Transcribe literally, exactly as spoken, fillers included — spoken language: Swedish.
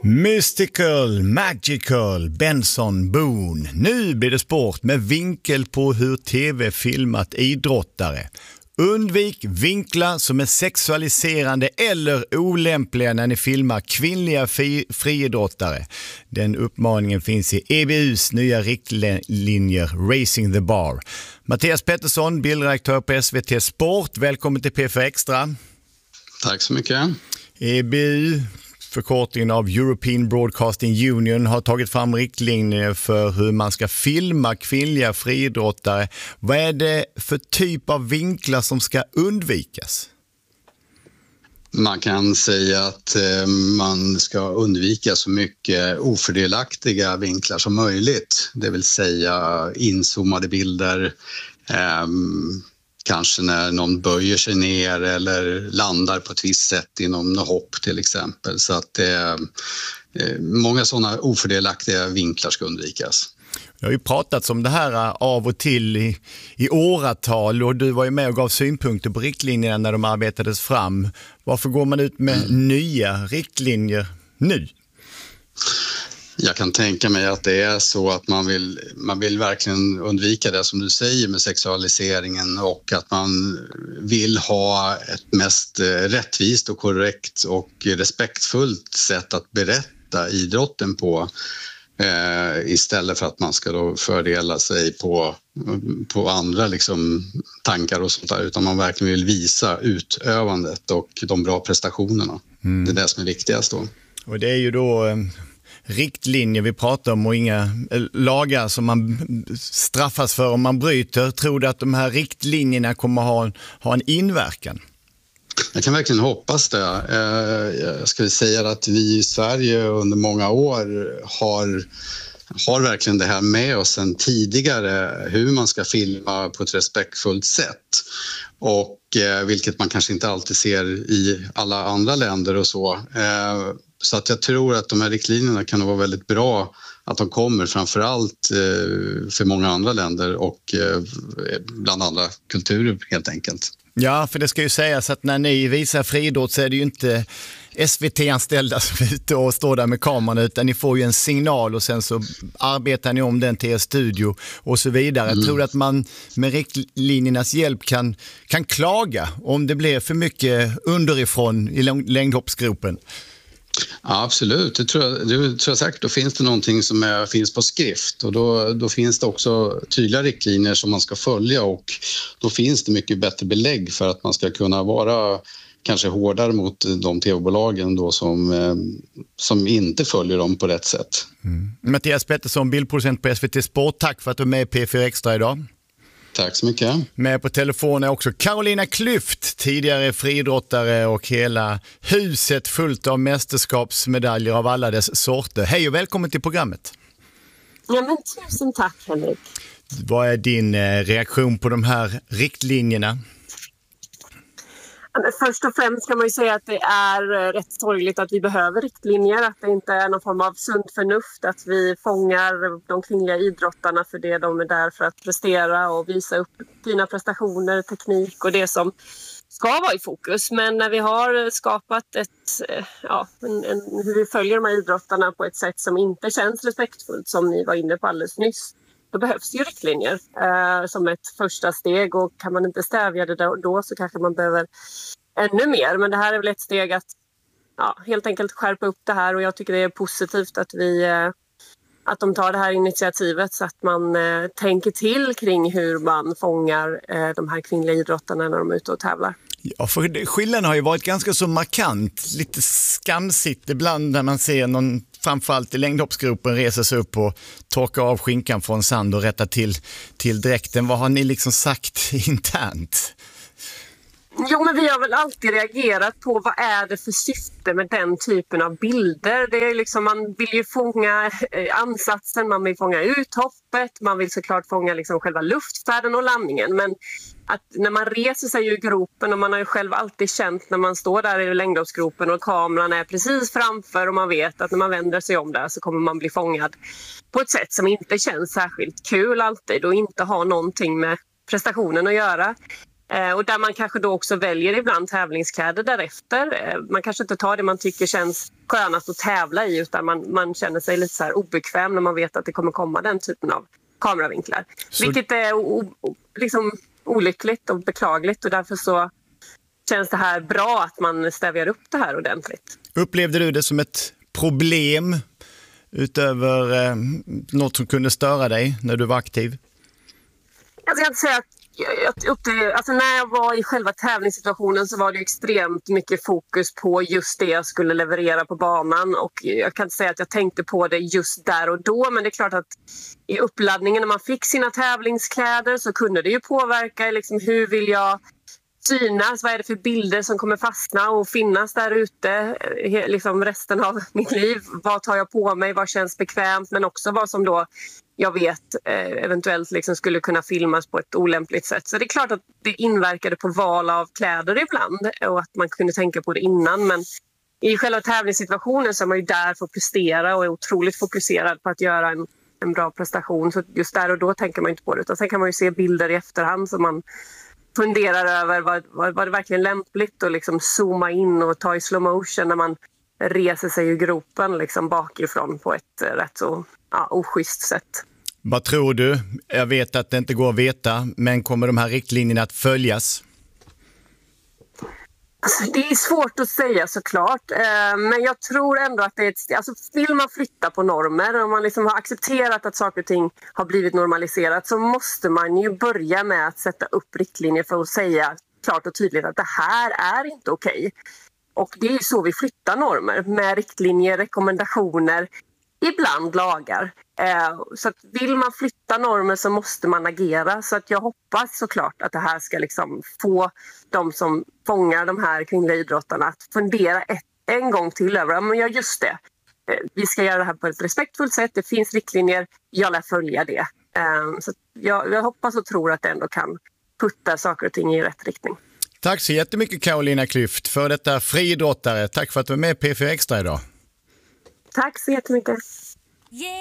Mystical, magical, Benson Boone. Nu blir det sport med vinkel på hur tv filmat idrottare. Undvik vinklar som är sexualiserande eller olämpliga när ni filmar kvinnliga fri- friidrottare. Den uppmaningen finns i E B U:s nya riktlinjer Racing the Bar. Mattias Pettersson, bildredaktör på S V T Sport. Välkommen till P F Extra. Tack så mycket. E B U, förkortningen av European Broadcasting Union, har tagit fram riktlinjer för hur man ska filma kvinnliga friidrottare. Vad är det för typ av vinklar som ska undvikas? Man kan säga att eh, man ska undvika så mycket ofördelaktiga vinklar som möjligt. Det vill säga inzoomade bilder, eh, kanske när någon böjer sig ner eller landar på ett visst sätt inom något hopp till exempel. Så att eh, många sådana ofördelaktiga vinklar ska undvikas. Det har ju pratats om det här av och till i, i åratal, och du var ju med och gav synpunkter på riktlinjerna när de arbetades fram. Varför går man ut med mm. nya riktlinjer nu? Jag kan tänka mig att det är så att man vill, man vill verkligen undvika det som du säger med sexualiseringen, och att man vill ha ett mest rättvist och korrekt och respektfullt sätt att berätta idrotten på. Eh, istället för att man ska då fördela sig på, på andra liksom, tankar och sånt där, utan man verkligen vill visa utövandet och de bra prestationerna. Mm. Det är det som är viktigast då. Och det är ju då eh, riktlinjer vi pratar om och inga eh, lagar som man straffas för om man bryter. Tror du att de här riktlinjerna kommer ha, ha en inverkan? Jag kan verkligen hoppas det. Jag skulle säga att vi i Sverige under många år har, har verkligen det här med oss sedan tidigare, hur man ska filma på ett respektfullt sätt. Och vilket man kanske inte alltid ser i alla andra länder och så. Så att jag tror att de här riktlinjerna kan vara väldigt bra att de kommer, framförallt för många andra länder och bland andra kulturer helt enkelt. Ja, för det ska ju sägas att när ni visar friidrott så är det ju inte S V T-anställda som är ute och står där med kameran, utan ni får ju en signal och sen så arbetar ni om den till er studio och så vidare. Mm. Jag tror att man med riktlinjernas hjälp kan, kan klaga om det blir för mycket underifrån i längdhoppsgropen. Ja, absolut. Det tror jag, det tror jag säkert. Då finns det någonting som är, finns på skrift, och då, då finns det också tydliga riktlinjer som man ska följa, och då finns det mycket bättre belägg för att man ska kunna vara kanske hårdare mot de tv-bolagen då som, som inte följer dem på rätt sätt. Mm. Mattias Pettersson, bildproducent på S V T Sport. Tack för att du är med i P fyra Extra idag. Tack så mycket. Med på telefon är också Carolina Klüft, tidigare friidrottare och hela huset fullt av mästerskapsmedaljer av alla dess sorter. Hej och välkommen till programmet. Ja, men tusen tack, Henrik. Vad är din reaktion på de här riktlinjerna? Först och främst kan man ju säga att det är rätt sorgligt att vi behöver riktlinjer, att det inte är någon form av sunt förnuft, att vi fångar de kvinnliga idrottarna för det de är där för att prestera och visa upp fina prestationer, teknik och det som ska vara i fokus. Men när vi har skapat ett, ja, en, en, hur vi följer de här idrottarna på ett sätt som inte känns respektfullt, som ni var inne på alldeles nyss, då behövs ju riktlinjer eh, som ett första steg, och kan man inte stävja det då, då så kanske man behöver ännu mer. Men det här är väl ett steg att ja, helt enkelt skärpa upp det här, och jag tycker det är positivt att vi eh, att de tar det här initiativet så att man eh, tänker till kring hur man fångar eh, de här kvinnliga idrottarna när de är ute och tävlar. Ja, för skillnaden har ju varit ganska så markant, lite skamsigt ibland när man ser någon, framförallt i längdhoppsgruppen, reser sig upp och torkar av skinkan från sand och rättar till, till dräkten. Vad har ni liksom sagt internt? Jo, men vi har väl alltid reagerat på vad är det för syfte med den typen av bilder. Det är liksom, man vill ju fånga ansatsen, man vill fånga uthoppet, man vill såklart fånga liksom själva luftfärden och landningen. Men att när man reser sig ur gropen, och man har ju själv alltid känt när man står där i längdhoppsgropen och kameran är precis framför, och man vet att när man vänder sig om där så kommer man bli fångad på ett sätt som inte känns särskilt kul alltid och inte har någonting med prestationen att göra. Och där man kanske då också väljer ibland tävlingskläder därefter. Man kanske inte tar det man tycker känns skönast att tävla i, utan man, man känner sig lite så här obekväm när man vet att det kommer komma den typen av kameravinklar. Så... Vilket är o, o, liksom olyckligt och beklagligt, och därför så känns det här bra att man stävjar upp det här ordentligt. Upplevde du det som ett problem utöver eh, något som kunde störa dig när du var aktiv? Jag kan säga att jag upplevde, alltså när jag var i själva tävlingssituationen så var det extremt mycket fokus på just det jag skulle leverera på banan, och jag kan inte säga att jag tänkte på det just där och då, men det är klart att i uppladdningen när man fick sina tävlingskläder så kunde det ju påverka liksom, hur vill jag synas, vad är det för bilder som kommer fastna och finnas där ute liksom resten av mitt liv, vad tar jag på mig, vad känns bekvämt, men också vad som då jag vet eh, eventuellt liksom skulle kunna filmas på ett olämpligt sätt. Så det är klart att det inverkade på val av kläder ibland och att man kunde tänka på det innan, men i själva tävlingssituationen så är man ju där för att prestera och är otroligt fokuserad på att göra en, en bra prestation, så just där och då tänker man inte på det, utan sen kan man ju se bilder i efterhand så man funderar över vad, vad, vad det verkligen lämpligt att liksom zooma in och ta i slow motion när man reser sig ur gropen liksom bakifrån på ett rätt så ja, oschysst sätt. Vad tror du? Jag vet att det inte går att veta, men kommer de här riktlinjerna att följas? Alltså, det är svårt att säga såklart, men jag tror ändå att det är ett, alltså, vill man flytta på normer, om man liksom har accepterat att saker och ting har blivit normaliserat, så måste man ju börja med att sätta upp riktlinjer för att säga klart och tydligt att det här är inte okej. Och det är ju så vi flyttar normer, med riktlinjer, rekommendationer, ibland lagar. Eh, så att vill man flytta normer så måste man agera. Så att jag hoppas såklart att det här ska liksom få de som fångar de här kvinnliga idrottarna att fundera ett, en gång till över, men ja just det, eh, vi ska göra det här på ett respektfullt sätt, det finns riktlinjer, jag lär följa det. Eh, så jag, jag hoppas och tror att det ändå kan putta saker och ting i rätt riktning. Tack så jättemycket Carolina Klüft, för detta friidrottare. Tack för att du är med i P fyra Extra idag. Tack så jättemycket.